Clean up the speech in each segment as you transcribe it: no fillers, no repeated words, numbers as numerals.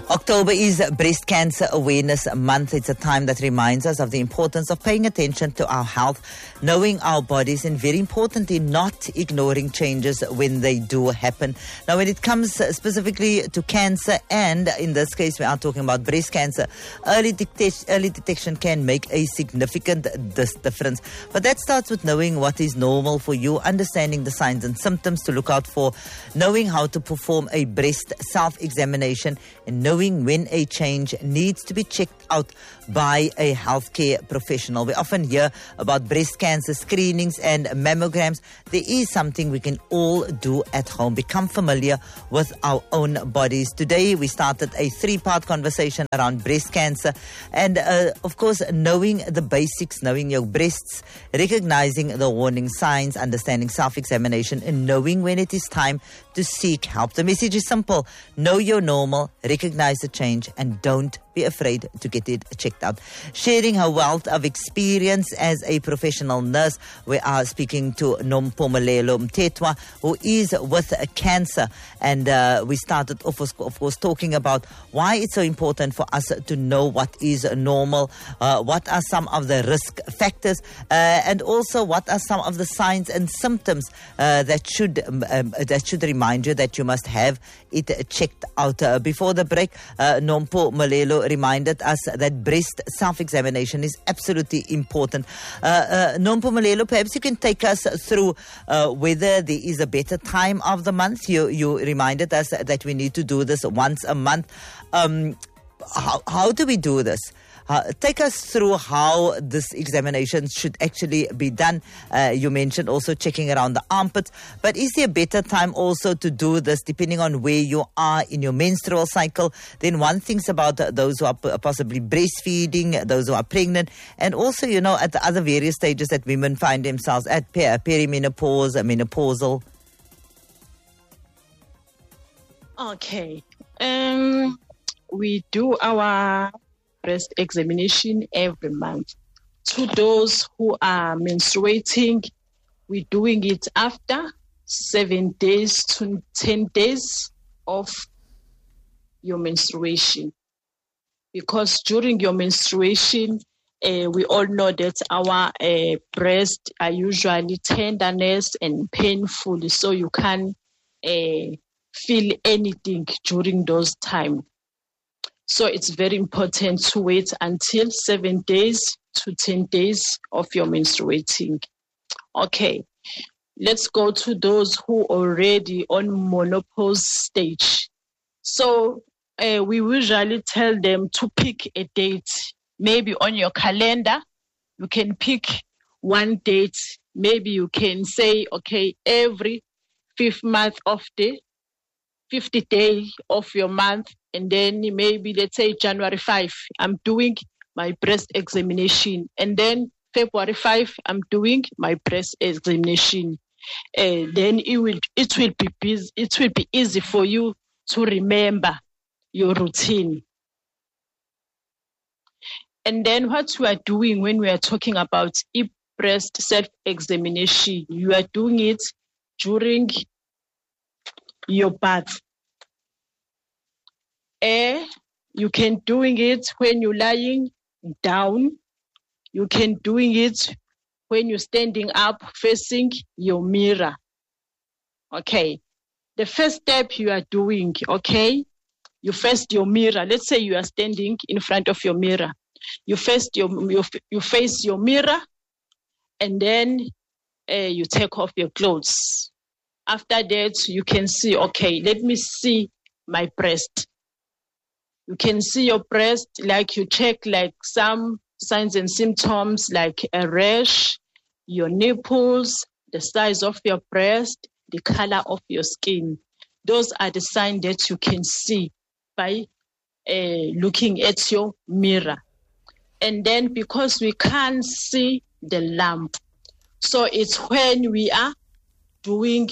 October is Breast Cancer Awareness Month. It's a time that reminds us of the importance of paying attention to our health, knowing our bodies, and very importantly, not ignoring changes when they do happen. Now, when it comes specifically to cancer, and in this case, we are talking about breast cancer, early detection can make a significant difference. But that starts with knowing what is normal for you, understanding the signs and symptoms to look out for, knowing how to perform a breast self-examination, and knowing when a change needs to be checked out by a healthcare professional. We often hear about breast cancer screenings and mammograms. There is something we can all do at home. Become familiar with our own bodies. Today, we started a 3-part conversation around breast cancer and, of course, knowing the basics, knowing your breasts, recognizing the warning signs, understanding self-examination, and knowing when it is time to seek help. The message is simple. Know you're normal, recognize the change, and don't be afraid to get it checked out. Sharing her wealth of experience as a professional nurse, we are speaking to Nompumelelo Mthethwa, who is with cancer. And we started off, of course, talking about why it's so important for us to know what is normal, what are some of the risk factors, and also what are some of the signs and symptoms that should remind you that you must have it checked out. Before the break, Nompumelelo reminded us that breast self-examination is absolutely important. Nompumelelo, perhaps you can take us through whether there is a better time of the month. You reminded us that we need to do this once a month. How do we do this? Take us through how this examination should actually be done. You mentioned also checking around the armpits, but is there a better time also to do this depending on where you are in your menstrual cycle? Then one thinks about those who are possibly breastfeeding, those who are pregnant, and also, at the other various stages that women find themselves at, perimenopause, menopausal. Okay. We do our breast examination every month. To those who are menstruating, we're doing it after 7 days to 10 days of your menstruation. Because during your menstruation, we all know that our breasts are usually tenderness and painful, so you can't feel anything during those times. So it's very important to wait until 7 days to 10 days of your menstruating. Okay, let's go to those who are already on menopause stage. So we usually tell them to pick a date. Maybe on your calendar, you can pick one date. Maybe you can say, okay, every 5th month of the 50th day of your month, and then maybe let's say January 5, I'm doing my breast examination, and then February 5, I'm doing my breast examination. Then it will be easy for you to remember your routine. And then what we are doing when we are talking about breast self-examination, you are doing it during your bath. You can doing it when you're lying down. You can doing it when you're standing up facing your mirror. Okay. The first step you are doing, okay, you face your mirror. Let's say you are standing in front of your mirror. You face your mirror, and then you take off your clothes. After that, you can see, okay, let me see my breast. You can see your breast, like you check like some signs and symptoms like a rash, your nipples, the size of your breast, the color of your skin. Those are the signs that you can see by looking at your mirror. And then because we can't see the lump, so it's when we are doing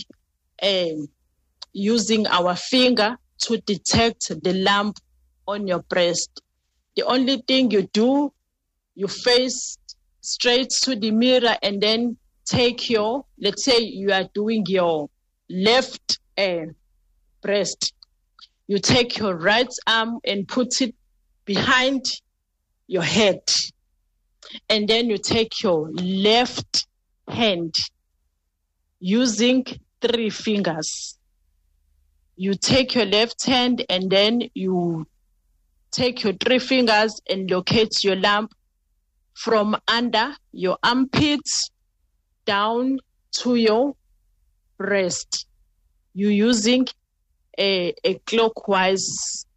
using our finger to detect the lump on your breast. The only thing you do, you face straight to the mirror and then take let's say you are doing your left breast. You take your right arm and put it behind your head. And then you take your left hand using 3 fingers. You take your left hand and then you take your 3 fingers and locate your lump from under your armpits down to your breast. You're using a clockwise,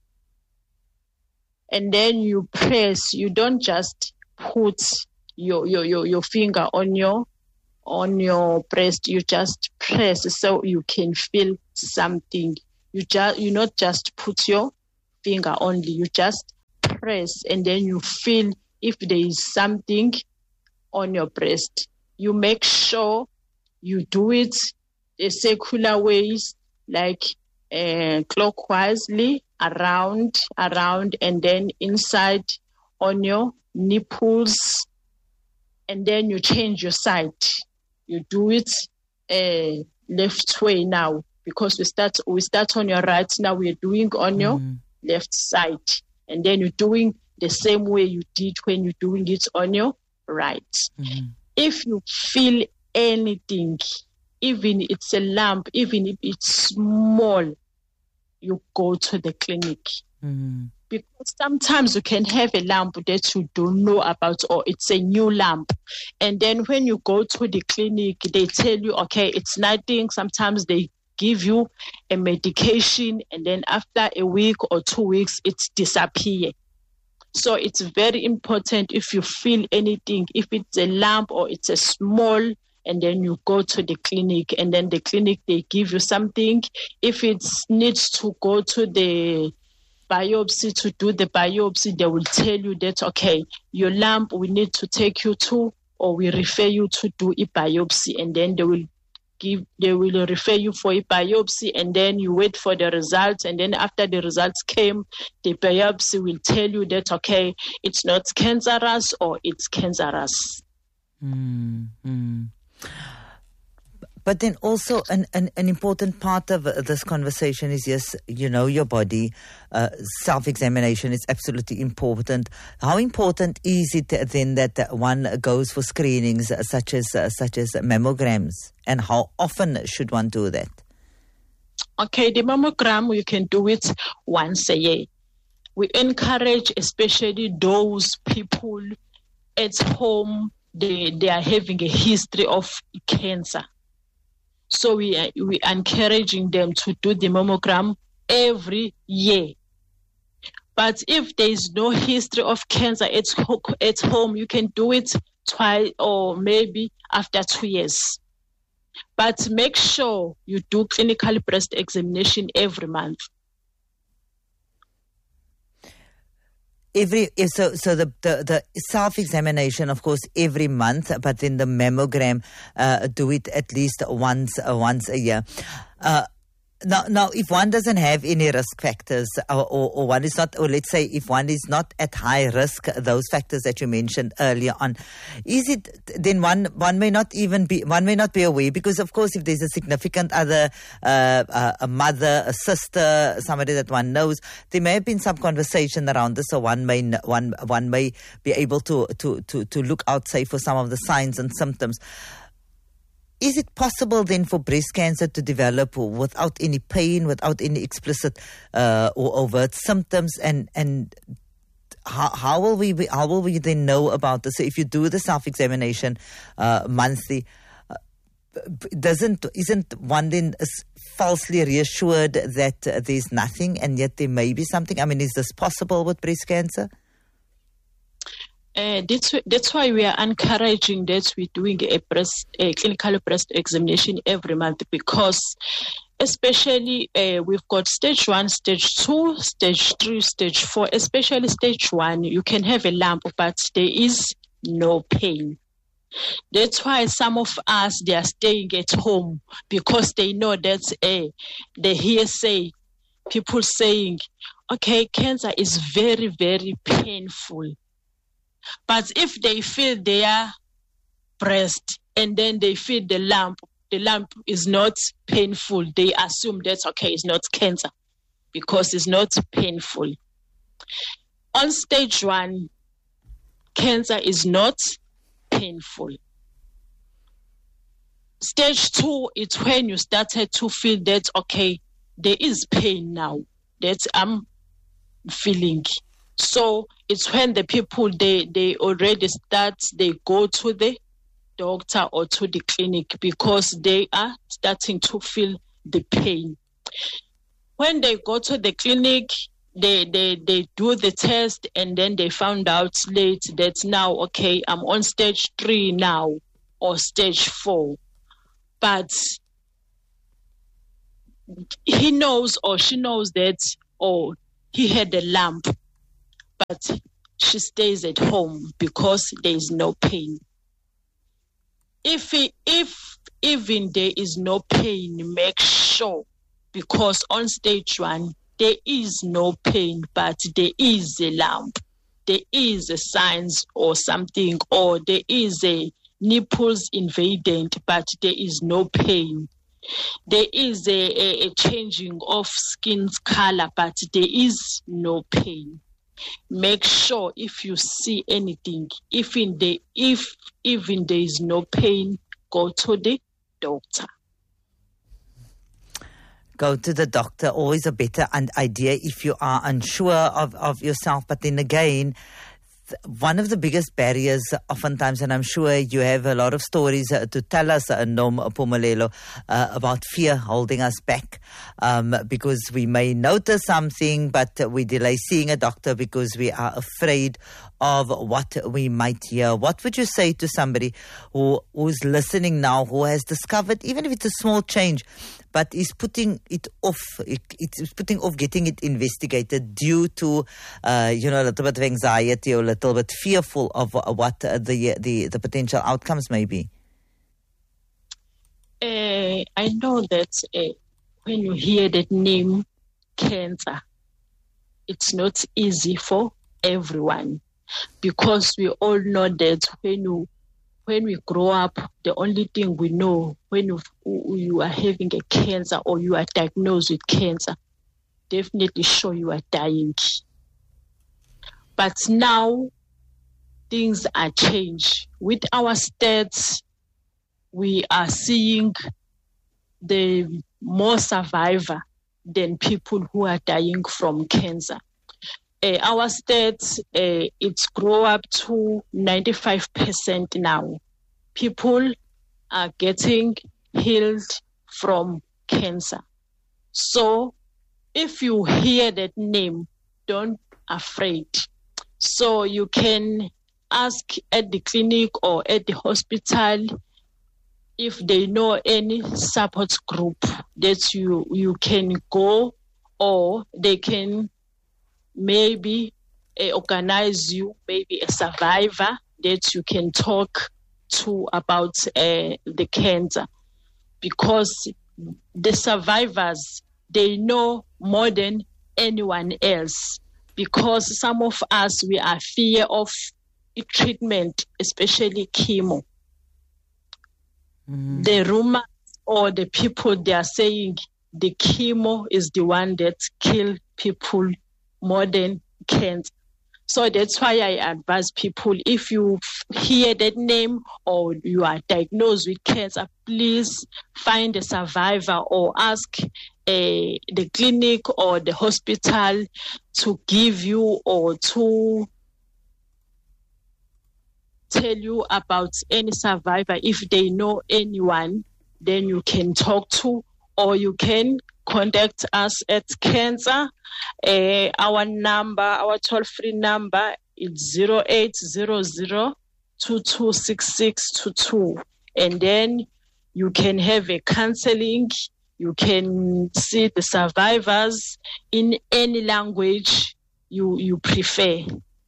and then you press. You don't just put your finger on your breast. You just press so you can feel something. You not just put your finger only. You just press and then you feel if there is something on your breast. You make sure you do it a circular ways, like clockwise around, and then inside on your nipples, and then you change your side. You do it left way now, because we start on your right, now we're doing on your left side, and then you're doing the same way you did when you're doing it on your right. If you feel anything, even it's a lump, even if it's small, you go to the clinic. Because sometimes you can have a lump that you don't know about, or it's a new lump. And then when you go to the clinic, they tell you, okay, it's nothing. Sometimes they give you a medication, and then after a week or 2 weeks, it's disappear. So it's very important, if you feel anything, if it's a lump or it's a small, and then you go to the clinic, and then the clinic, they give you something. If it needs to go to the biopsy, to do the biopsy, they will tell you that, okay, your lump, we need to take you to, or we refer you to do a biopsy, and then they will refer you for a biopsy, and then you wait for the results, and then after the results came, the biopsy will tell you that, okay, it's not cancerous or it's cancerous. But then also an important part of this conversation is, yes, you know your body. Self-examination is absolutely important. How important is it then that one goes for screenings such as mammograms? And how often should one do that? Okay, the mammogram, you can do it once a year. We encourage, especially those people at home, they are having a history of cancer. So we are encouraging them to do the mammogram every year. But if there is no history of cancer at home, you can do it twice or maybe after 2 years. But make sure you do clinical breast examination every month. So the self-examination, of course, every month, but then the mammogram, do it at least once a year. Now, if one doesn't have any risk factors, or one is not, or let's say if one is not at high risk, those factors that you mentioned earlier on, is it then one may not be aware? Because of course, if there's a significant other, a mother, a sister, somebody that one knows, there may have been some conversation around this, so one may be able to look out, say, for some of the signs and symptoms. Is it possible then for breast cancer to develop without any pain, without any explicit or overt symptoms? And how will we then know about this? So if you do the self-examination monthly, isn't one then falsely reassured that there's nothing, and yet there may be something? I mean, is this possible with breast cancer? That's why we are encouraging that we're doing a clinical breast examination every month, because especially we've got stage 1, stage 2, stage 3, stage 4, especially stage 1, you can have a lump, but there is no pain. That's why some of us, they are staying at home, because they know that they hearsay, people saying, okay, cancer is very, very painful. But if they feel their breast and then they feel the lump is not painful, they assume that's okay, it's not cancer. because it's not painful. On stage 1, cancer is not painful. Stage 2, it's when you started to feel that, okay, there is pain now that I'm feeling. So it's when the people, they already they go to the doctor or to the clinic because they are starting to feel the pain. When they go to the clinic, they do the test, and then they found out late that now, okay, I'm on stage 3 now or stage 4. But he knows or she knows that, he had a lump, but she stays at home because there is no pain. If even there is no pain, make sure, because on stage 1, there is no pain, but there is a lump, there is a signs or something, or there is a nipples invaded, but there is no pain. There is a changing of skin's color, but there is no pain. Make sure if you see anything, if even there is no pain, go to the doctor. Go to the doctor, always a better idea if you are unsure of yourself. But then again, one of the biggest barriers oftentimes, and I'm sure you have a lot of stories to tell us, Nom Pumelelo, about fear holding us back, because we may notice something, but we delay seeing a doctor because we are afraid of what we might hear. What would you say to somebody who's listening now, who has discovered, even if it's a small change, but is putting it off, it's putting off getting it investigated due to, a little bit of anxiety or a little bit fearful of what the potential outcomes may be? I know that when you hear that name, cancer, it's not easy for everyone, because we all know that when we grow up, the only thing we know when you are having a cancer or you are diagnosed with cancer, definitely sure you are dying. But now things are changed. With our stats, we are seeing the more survivor than people who are dying from cancer. Our stats, it's grow up to 95% now. People are getting healed from cancer. So if you hear that name, don't afraid. So you can ask at the clinic or at the hospital if they know any support group that you can go, or they can maybe organize you, maybe a survivor that you can talk to about the cancer. Because the survivors, they know more than anyone else. Because some of us, we are fear of treatment, especially chemo. The rumor or the people, they are saying the chemo is the one that kill people more than cancer. So that's why I advise people, if you hear that name or you are diagnosed with cancer, please find a survivor or ask the clinic or the hospital to give you or to tell you about any survivor. If they know anyone, then you can talk to, or you can contact us at cancer. Our number, our toll-free number is 0800-226622. And then you can have a counseling. You can see the survivors in any language you prefer.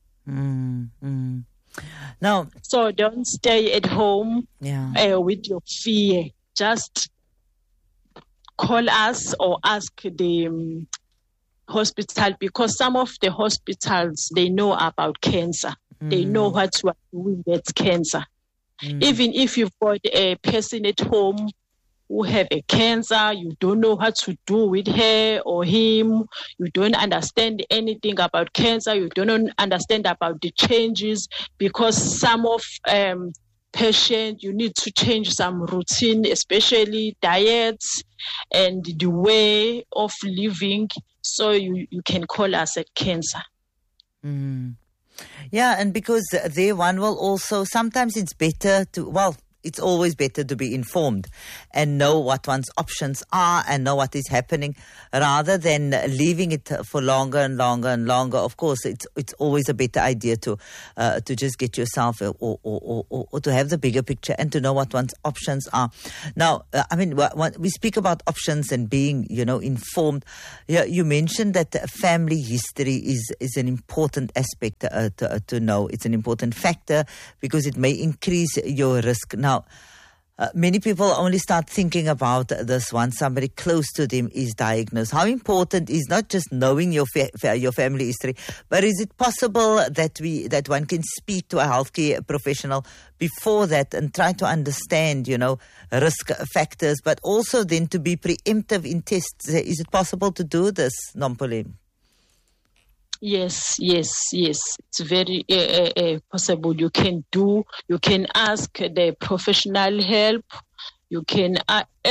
Now, so don't stay at home with your fear. Just call us or ask the hospital, because some of the hospitals, they know about cancer. They know what you are doing with cancer. Even if you've got a person at home who have a cancer, you don't know what to do with her or him, you don't understand anything about cancer, you don't understand about the changes, because some of patient, you need to change some routine, especially diets and the way of living. So you can call us a cancer. Yeah, and because there one will also, sometimes it's better to, well, it's always better to be informed and know what one's options are and know what is happening, rather than leaving it for longer and longer and longer. Of course, it's always a better idea to just get yourself or to have the bigger picture and to know what one's options are. Now, I mean, we speak about options and being, informed. Yeah, you mentioned that family history is an important aspect to know. It's an important factor because it may increase your risk. Now, many people only start thinking about this once somebody close to them is diagnosed. How important is not just knowing your family history, but is it possible that one can speak to a healthcare professional before that and try to understand, risk factors, but also then to be preemptive in tests? Is it possible to do this, Nompoleng? Yes. It's very possible. You can ask the professional help. You can